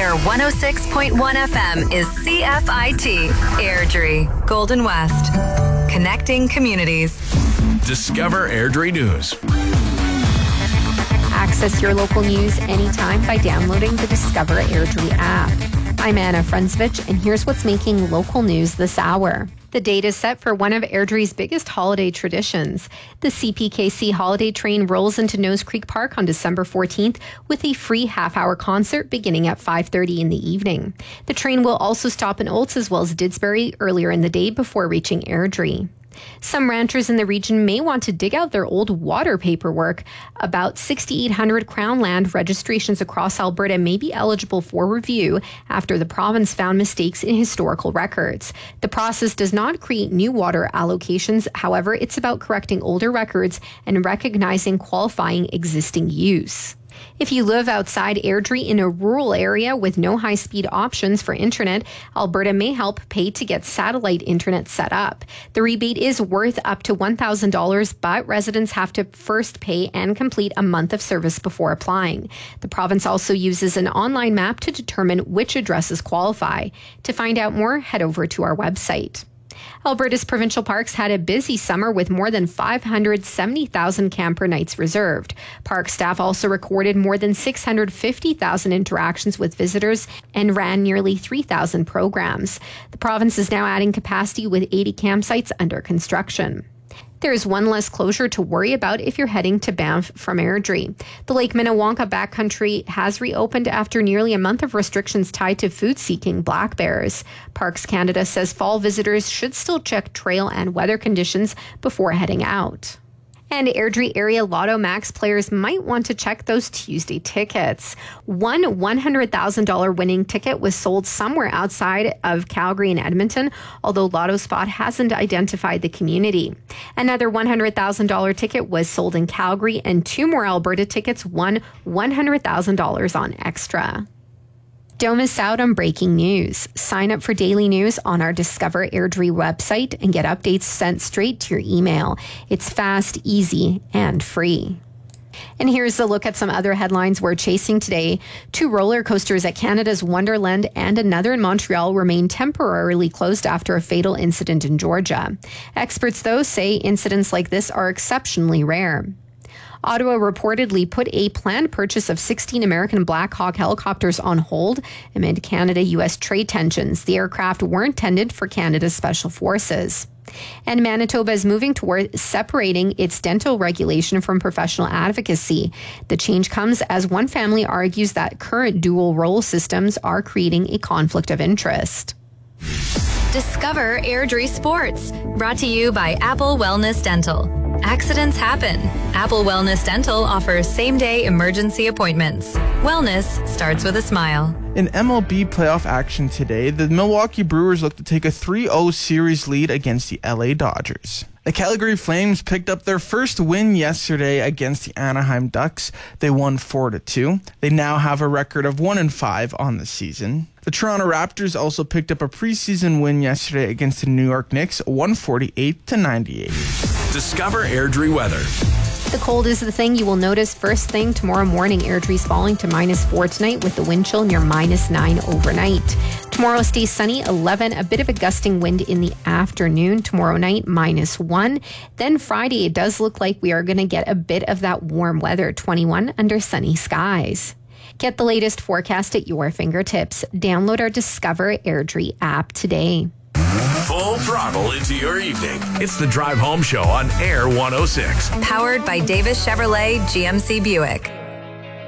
Air 106.1 FM is CFIT, Airdrie, Golden West. Connecting communities. Discover Airdrie News. Access your local news anytime by downloading the Discover Airdrie app. I'm Anna Frunzvich, and here's what's making local news this hour. The date is set for one of Airdrie's biggest holiday traditions. The CPKC holiday train rolls into Nose Creek Park on December 14th with a free half-hour concert beginning at 5:30 in the evening. The train will also stop in Olds as well as Didsbury earlier in the day before reaching Airdrie. Some ranchers in the region may want to dig out their old water paperwork. About 6,800 Crown land registrations across Alberta may be eligible for review after the province found mistakes in historical records. The process does not create new water allocations. However, it's about correcting older records and recognizing qualifying existing use. If you live outside Airdrie in a rural area with no high-speed options for internet, Alberta may help pay to get satellite internet set up. The rebate is worth up to $1,000, but residents have to first pay and complete a month of service before applying. The province also uses an online map to determine which addresses qualify. To find out more, head over to our website. Alberta's provincial parks had a busy summer with more than 570,000 camper nights reserved. Park staff also recorded more than 650,000 interactions with visitors and ran nearly 3,000 programs. The province is now adding capacity with 80 campsites under construction. There is one less closure to worry about if you're heading to Banff from Airdrie. The Lake Minnewanka backcountry has reopened after nearly a month of restrictions tied to food-seeking black bears. Parks Canada says fall visitors should still check trail and weather conditions before heading out. And Airdrie area Lotto Max players might want to check those Tuesday tickets. One $100,000 winning ticket was sold somewhere outside of Calgary and Edmonton, although Lotto Spot hasn't identified the community. Another $100,000 ticket was sold in Calgary, and two more Alberta tickets won $100,000 on extra. Don't miss out on breaking news. Sign up for daily news on our Discover Airdrie website and get updates sent straight to your email. It's fast, easy, and free. And here's a look at some other headlines we're chasing today. Two roller coasters at Canada's Wonderland and another in Montreal remain temporarily closed after a fatal incident in Georgia. Experts, though, say incidents like this are exceptionally rare. Ottawa reportedly put a planned purchase of 16 American Black Hawk helicopters on hold amid Canada-U.S. trade tensions. The aircraft weren't intended for Canada's special forces. And Manitoba is moving toward separating its dental regulation from professional advocacy. The change comes as one family argues that current dual role systems are creating a conflict of interest. Discover Airdrie Sports, brought to you by Apple Wellness Dental. Accidents happen. Apple Wellness Dental offers same-day emergency appointments. Wellness starts with a smile. In MLB playoff action today, the Milwaukee Brewers look to take a 3-0 series lead against the LA Dodgers. The Calgary Flames picked up their first win yesterday against the Anaheim Ducks. They won 4-2. They now have a record of 1-5 on the season. The Toronto Raptors also picked up a preseason win yesterday against the New York Knicks, 148-98. Discover Airdrie weather. The cold is the thing you will notice first thing tomorrow morning. Airdrie's falling to -4 tonight with the wind chill near -9 overnight. Tomorrow stays sunny, 11, a bit of a gusting wind in the afternoon. Tomorrow night, -1. Then Friday, it does look like we are going to get a bit of that warm weather, 21 under sunny skies. Get the latest forecast at your fingertips. Download our Discover Airdrie app today. Full throttle into your evening. It's the Drive Home Show on Air 106. Powered by Davis Chevrolet GMC Buick.